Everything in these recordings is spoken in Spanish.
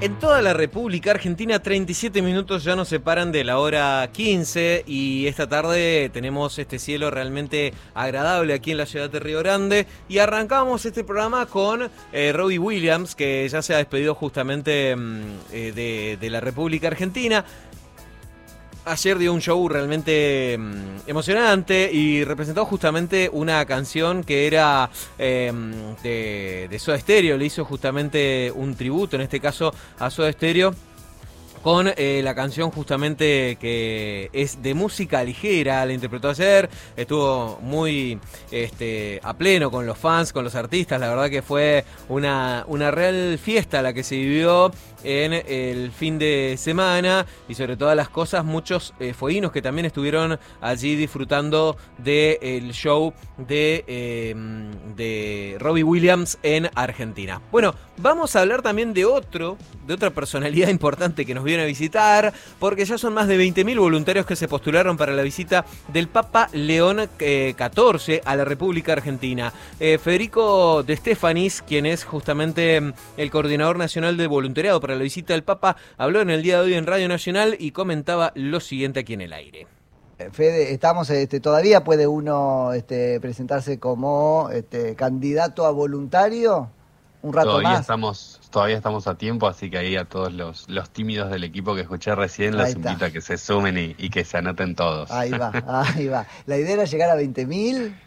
En toda la República Argentina, 37 minutos ya nos separan de la hora 15 y esta tarde tenemos este cielo realmente agradable aquí en la ciudad de Río Grande y arrancamos este programa con Robbie Williams, que ya se ha despedido justamente de la República Argentina. Ayer dio un show realmente emocionante y representó justamente una canción que era de Soda Stereo. Le hizo justamente un tributo, en este caso a Soda Stereo, con la canción justamente que es de música ligera. La interpretó ayer, estuvo muy a pleno con los fans, con los artistas. La verdad que fue una real fiesta la que se vivió en el fin de semana, y sobre todas las cosas muchos fueguinos que también estuvieron allí disfrutando del show de Robbie Williams en Argentina. Bueno, vamos a hablar también de otra personalidad importante que nos viene a visitar, porque ya son más de 20.000 voluntarios que se postularon para la visita del Papa León XIV a la República Argentina. Federico De Stefanis, quien es justamente el coordinador nacional de voluntariado para la visita del Papa, habló en el día de hoy en Radio Nacional y comentaba lo siguiente aquí en el aire. Fede, estamos, todavía puede uno presentarse como candidato a voluntario un rato más. Todavía estamos a tiempo, así que ahí a todos los tímidos del equipo que escuché recién los invito a que se sumen y que se anoten todos. Ahí va. La idea era llegar a 20.000.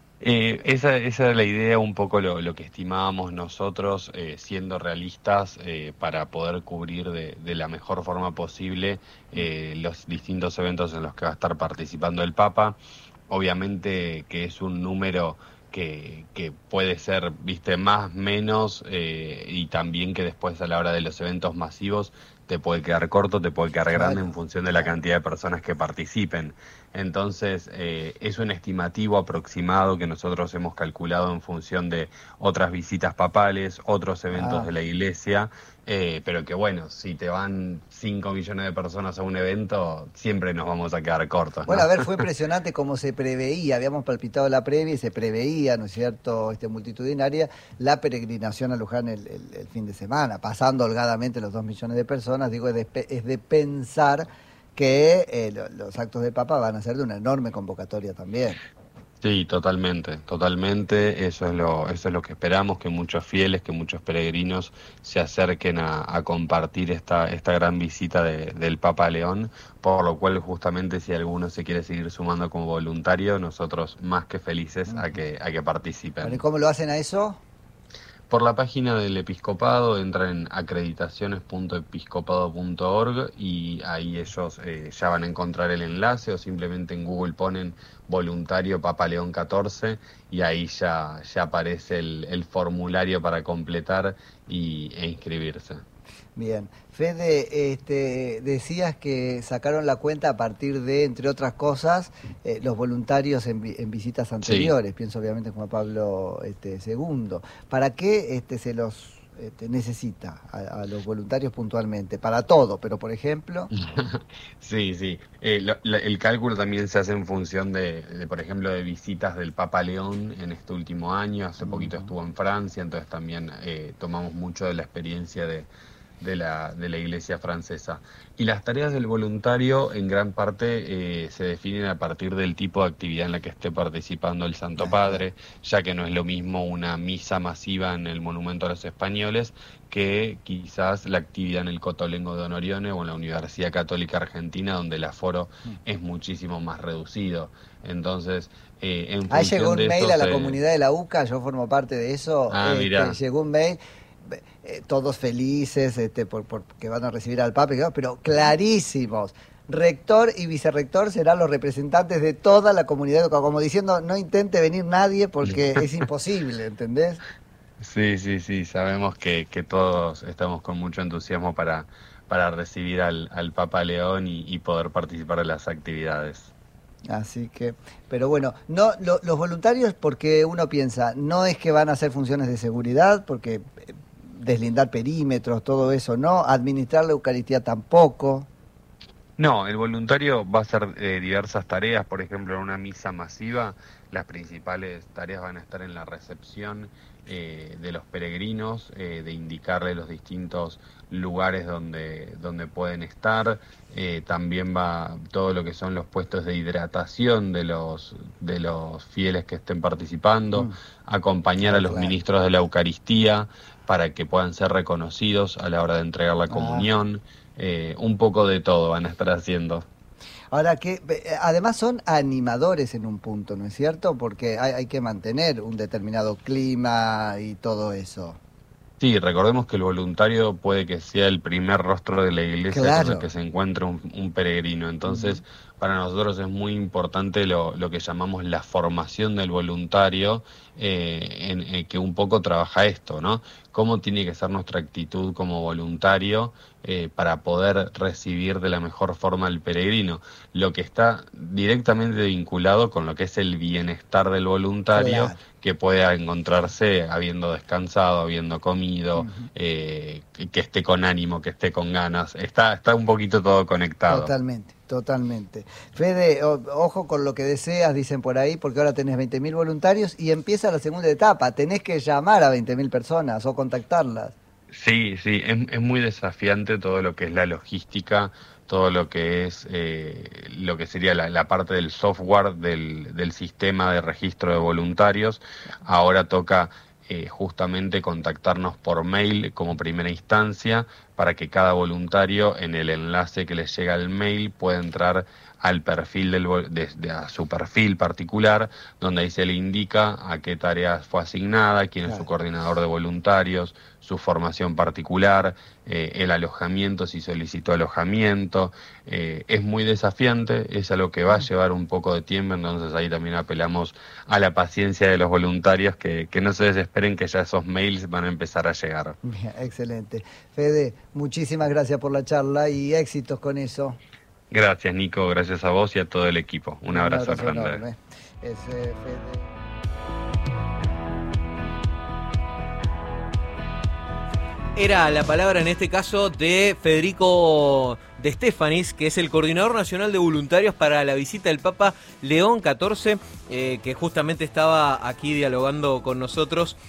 Esa era la idea, un poco lo que estimábamos nosotros, siendo realistas, para poder cubrir de la mejor forma posible los distintos eventos en los que va a estar participando el Papa. Obviamente que es un número que puede ser, más, menos, y también que después a la hora de los eventos masivos te puede quedar corto, te puede quedar grande en función de la cantidad de personas que participen. Entonces, es un estimativo aproximado que nosotros hemos calculado en función de otras visitas papales, otros eventos de la iglesia, pero que bueno, si te van 5 millones de personas a un evento, siempre nos vamos a quedar cortos, ¿no? Bueno, a ver, fue impresionante como se preveía, habíamos palpitado la previa y se preveía, ¿no es cierto?, multitudinaria, la peregrinación a Luján el fin de semana, pasando holgadamente los 2 millones de personas. Digo, es de pensar que los actos del Papa van a ser de una enorme convocatoria también. Sí, totalmente. Eso es lo que esperamos, que muchos fieles, que muchos peregrinos se acerquen a compartir esta gran visita del Papa León, por lo cual justamente si alguno se quiere seguir sumando como voluntario, nosotros más que felices a que participen. Bueno, ¿y cómo lo hacen a eso? Por la página del Episcopado, entran en acreditaciones.episcopado.org y ahí ellos ya van a encontrar el enlace, o simplemente en Google ponen voluntario Papa León XIV y ahí ya aparece el formulario para completar e inscribirse. Bien. Fede, decías que sacaron la cuenta a partir de, entre otras cosas, los voluntarios en visitas anteriores. Sí. Pienso obviamente en Juan Pablo II. ¿Para qué se los necesita a los voluntarios puntualmente? Para todo, pero por ejemplo... Sí. El cálculo también se hace en función de, por ejemplo, de visitas del Papa León en este último año. Hace poquito estuvo en Francia, entonces también tomamos mucho de la experiencia de la iglesia francesa. Y las tareas del voluntario en gran parte se definen a partir del tipo de actividad en la que esté participando el Santo Padre, ya que no es lo mismo una misa masiva en el Monumento a los Españoles que quizás la actividad en el Cotolengo de Honorione o en la Universidad Católica Argentina, donde el aforo es muchísimo más reducido. Entonces, en ahí función llegó un de mail esto a la comunidad de la UCA, yo formo parte de eso. Mirá. Llegó un mail, todos felices porque van a recibir al Papa, pero clarísimos. Rector y vicerrector serán los representantes de toda la comunidad, como diciendo, no intente venir nadie porque es imposible, ¿entendés? Sí, sabemos que todos estamos con mucho entusiasmo para recibir al Papa León y poder participar de las actividades. Así que, pero bueno, no los voluntarios, porque uno piensa, no es que van a hacer funciones de seguridad, porque deslindar perímetros, todo eso, no, administrar la Eucaristía tampoco. No, el voluntario va a hacer diversas tareas. Por ejemplo, en una misa masiva, las principales tareas van a estar en la recepción de los peregrinos, de indicarle los distintos lugares donde pueden estar. También va todo lo que son los puestos de hidratación de los fieles que estén participando, acompañar a los ministros de la Eucaristía para que puedan ser reconocidos a la hora de entregar la comunión. Un poco de todo van a estar haciendo. Ahora que además son animadores en un punto, ¿no es cierto? Porque hay que mantener un determinado clima y todo eso. Sí, recordemos que el voluntario puede que sea el primer rostro de la iglesia con el que se encuentra un peregrino. Entonces, para nosotros es muy importante lo que llamamos la formación del voluntario, en que un poco trabaja esto, ¿no? Cómo tiene que ser nuestra actitud como voluntario para poder recibir de la mejor forma al peregrino. Lo que está directamente vinculado con lo que es el bienestar del voluntario, que pueda encontrarse habiendo descansado, habiendo comido, que esté con ánimo, que esté con ganas. Está un poquito todo conectado. Totalmente. Fede, ojo con lo que deseas, dicen por ahí, porque ahora tenés 20.000 voluntarios y empieza la segunda etapa. Tenés que llamar a 20.000 personas o contactarlas. Sí, es muy desafiante todo lo que es la logística, todo lo que es lo que sería la parte del software del sistema de registro de voluntarios. Ahora toca justamente contactarnos por mail como primera instancia para que cada voluntario en el enlace que les llega al mail pueda entrar al perfil a su perfil particular, donde ahí se le indica a qué tareas fue asignada, quién es su coordinador de voluntarios, su formación particular, el alojamiento, si solicitó alojamiento. Es muy desafiante, es algo que va a llevar un poco de tiempo, entonces ahí también apelamos a la paciencia de los voluntarios, que no se desesperen, que ya esos mails van a empezar a llegar. Bien, excelente. Fede, muchísimas gracias por la charla y éxitos con eso. Gracias, Nico, gracias a vos y a todo el equipo. Un abrazo grande. Enorme. Fede. Era la palabra en este caso de Federico de Stefanis, que es el coordinador nacional de voluntarios para la visita del Papa León XIV, que justamente estaba aquí dialogando con nosotros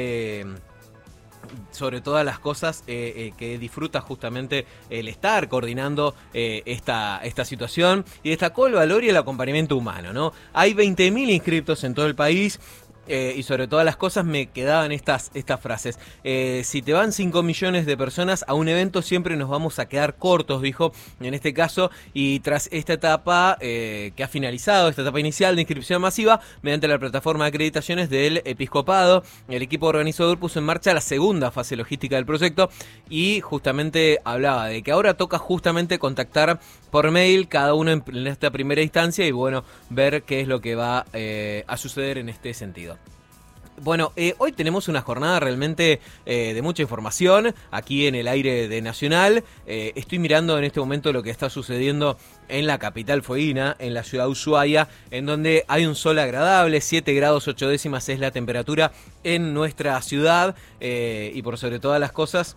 sobre todas las cosas que disfruta justamente el estar coordinando esta situación, y destacó el valor y el acompañamiento humano, ¿no? Hay 20.000 inscriptos en todo el país. Y sobre todas las cosas me quedaban estas frases. Si te van 5 millones de personas a un evento, siempre nos vamos a quedar cortos, dijo en este caso. Y tras esta etapa que ha finalizado, esta etapa inicial de inscripción masiva, mediante la plataforma de acreditaciones del Episcopado, el equipo organizador puso en marcha la segunda fase logística del proyecto y justamente hablaba de que ahora toca justamente contactar por mail cada uno en esta primera instancia y bueno, ver qué es lo que va a suceder en este sentido. Bueno, hoy tenemos una jornada realmente de mucha información aquí en el aire de Nacional. Estoy mirando en este momento lo que está sucediendo en la capital fueguina, en la ciudad de Ushuaia, en donde hay un sol agradable, 7 grados 8 décimas es la temperatura en nuestra ciudad y por sobre todas las cosas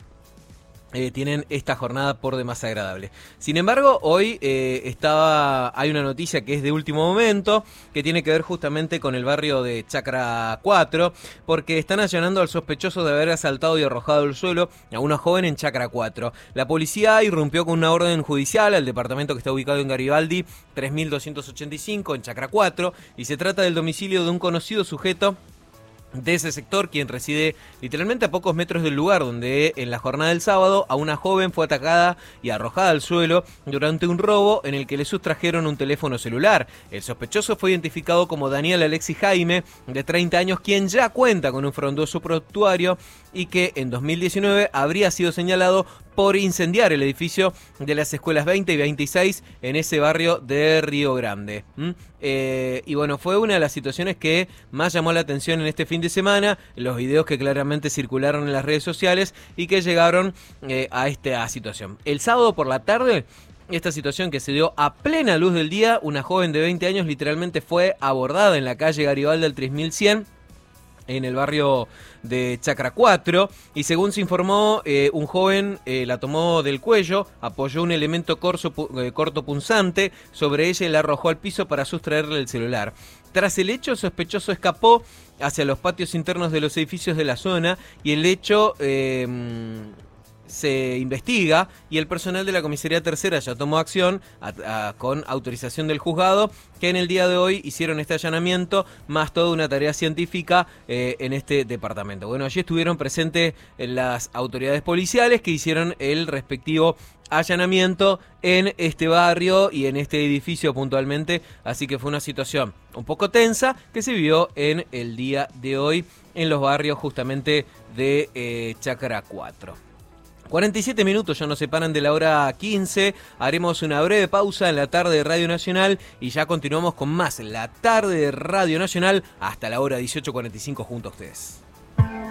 tienen esta jornada por demás agradable. Sin embargo, hoy hay una noticia que es de último momento, que tiene que ver justamente con el barrio de Chacra 4, porque están allanando al sospechoso de haber asaltado y arrojado al suelo a una joven en Chacra 4. La policía irrumpió con una orden judicial al departamento que está ubicado en Garibaldi 3285 en Chacra 4, y se trata del domicilio de un conocido sujeto de ese sector, quien reside literalmente a pocos metros del lugar donde en la jornada del sábado a una joven fue atacada y arrojada al suelo durante un robo en el que le sustrajeron un teléfono celular. El sospechoso fue identificado como Daniel Alexis Jaime, de 30 años, quien ya cuenta con un frondoso prontuario y que en 2019 habría sido señalado por incendiar el edificio de las escuelas 20 y 26 en ese barrio de Río Grande. Y bueno, fue una de las situaciones que más llamó la atención en este fin de semana, los videos que claramente circularon en las redes sociales y que llegaron a esta situación. El sábado por la tarde, esta situación que se dio a plena luz del día, una joven de 20 años literalmente fue abordada en la calle Garibaldi al 3100 en el barrio de Chacra 4, y según se informó, un joven la tomó del cuello, apoyó un elemento cortopunzante sobre ella y la arrojó al piso para sustraerle el celular. Tras el hecho, el sospechoso escapó hacia los patios internos de los edificios de la zona y el hecho se investiga y el personal de la comisaría tercera ya tomó acción con autorización del juzgado, que en el día de hoy hicieron este allanamiento más toda una tarea científica en este departamento. Bueno, allí estuvieron presentes las autoridades policiales que hicieron el respectivo allanamiento en este barrio y en este edificio puntualmente, así que fue una situación un poco tensa que se vivió en el día de hoy en los barrios justamente de Chacra 4. 47 minutos ya nos separan de la hora 15, haremos una breve pausa en la tarde de Radio Nacional y ya continuamos con más La Tarde de Radio Nacional hasta la hora 18:45 junto a ustedes.